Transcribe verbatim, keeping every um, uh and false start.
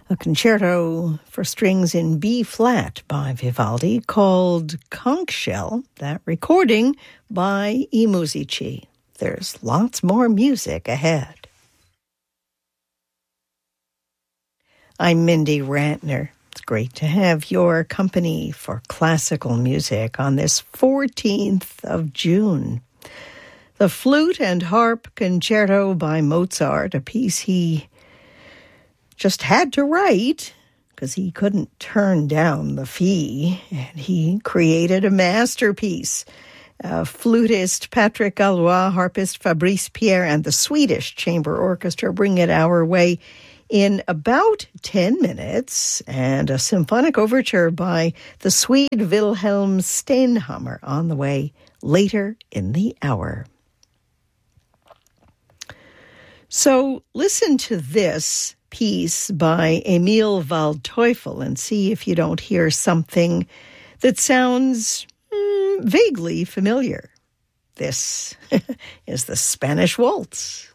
a concerto for strings in B-flat by Vivaldi called Conch Shell, that recording by I Musici. There's lots more music ahead. I'm Mindy Rantner. It's great to have your company for classical music on this fourteenth of June. The Flute and Harp Concerto by Mozart, a piece he just had to write because he couldn't turn down the fee, and he created a masterpiece. Uh, flutist Patrick Gallois, harpist Fabrice Pierre, and the Swedish Chamber Orchestra bring it our way in about ten minutes, and a symphonic overture by the Swede Wilhelm Stenhammar on the way later in the hour. So listen to this piece by Emil Waldteufel and see if you don't hear something that sounds mm, vaguely familiar. This is the Spanish Waltz.